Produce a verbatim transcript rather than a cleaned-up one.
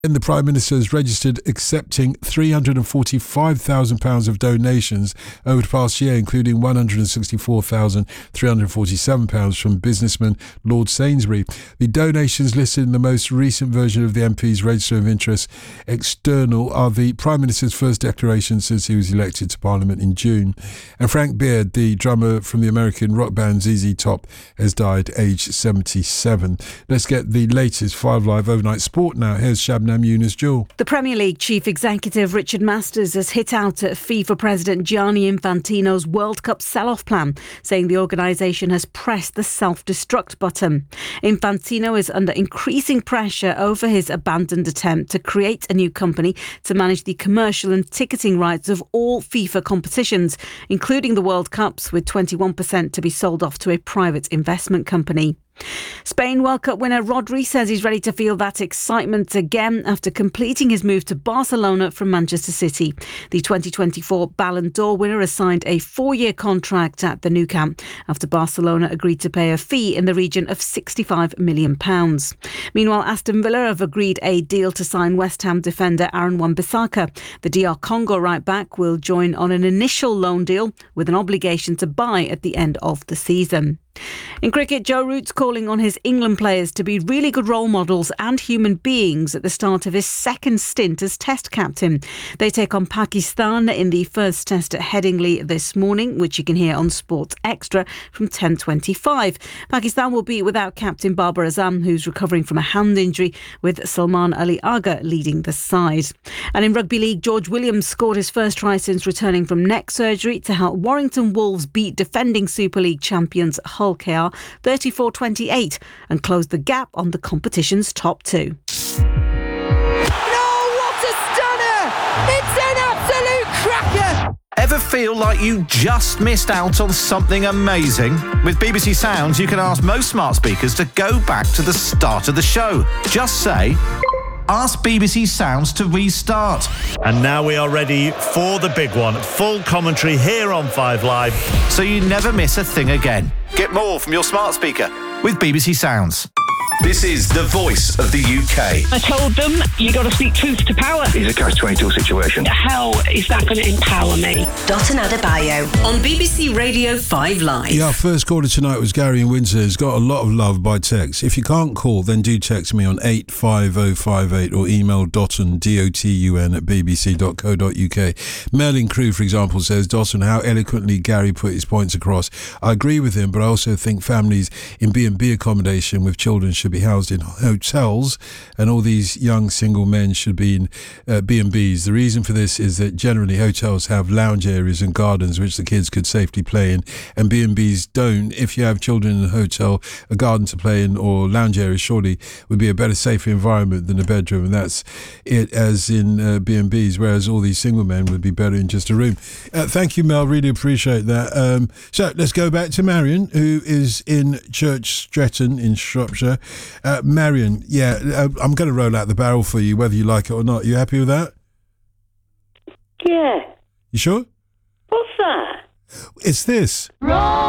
And the Prime Minister has registered accepting three hundred forty-five thousand pounds of donations over the past year, including one hundred sixty-four thousand three hundred forty-seven pounds from businessman Lord Sainsbury. The donations listed in the most recent version of the M P's Register of Interest External are the Prime Minister's first declaration since he was elected to Parliament in June. And Frank Beard, the drummer from the American rock band Z Z Top, has died aged seventy-seven. Let's get the latest Five Live Overnight Sport now. Here's Shabnam Yunus-Jewell. The Premier League chief executive Richard Masters has hit out at FIFA President Gianni Infantino's World Cup sell-off plan, saying the organisation has pressed the self-destruct button. Infantino is under increasing pressure over his abandoned attempt to create a new company to manage the commercial and ticketing rights of all FIFA competitions, including the World Cups, with twenty-one percent to be sold off to a private investment company. Spain World Cup winner Rodri says he's ready to feel that excitement again after completing his move to Barcelona from Manchester City. The twenty twenty-four Ballon d'Or winner has signed a four-year contract at the Nou Camp after Barcelona agreed to pay a fee in the region of sixty-five million pounds. Meanwhile, Aston Villa have agreed a deal to sign West Ham defender Aaron Wan-Bissaka. The D R Congo right-back will join on an initial loan deal with an obligation to buy at the end of the season. In cricket, Joe Root's calling on his England players to be really good role models and human beings at the start of his second stint as Test captain. They take on Pakistan in the first Test at Headingley this morning, which you can hear on Sports Extra from ten twenty-five. Pakistan will be without captain Babar Azam, who's recovering from a hand injury, with Salman Ali Agha leading the side. And in Rugby League, George Williams scored his first try since returning from neck surgery to help Warrington Wolves beat defending Super League champions Hull K R thirty-four twenty-eight and close the gap on the competition's top two. No, what a stunner! It's an absolute cracker! Ever feel like you just missed out on something amazing? With B B C Sounds, you can ask most smart speakers to go back to the start of the show. Just say, ask B B C Sounds to restart. And now we are ready for the big one. Full commentary here on Five Live, so you never miss a thing again. Get more from your smart speaker with B B C Sounds. This is the voice of the U K. I told them, you got to speak truth to power. It's a catch twenty-two situation. How is that going to empower me? Dotun Adebayo on B B C Radio five Live. Yeah, our first caller tonight was Gary in Windsor. He's got a lot of love by text. If you can't call, then do text me on eight five oh five eight or email Dotun, D O T U N, at b b c dot co dot u k. Merlin Crew, for example, says, Dotun, how eloquently Gary put his points across. I agree with him, but I also think families in B and B accommodation with children should be housed in hotels, and all these young single men should be in uh, B and Bs. The reason for this is that generally hotels have lounge areas and gardens which the kids could safely play in, and B and Bs don't. If you have children in a hotel, a garden to play in or lounge area surely would be a better, safer environment than a bedroom, and that's it as in uh, B and Bs, whereas all these single men would be better in just a room. Uh, thank you, Mel, really appreciate that. Um, so let's go back to Marion, who is in Church Stretton in Shropshire. Uh, Marion, yeah, uh, I'm going to roll out the barrel for you, whether you like it or not. You happy with that? Yeah. You sure? What's that? It's this. Roll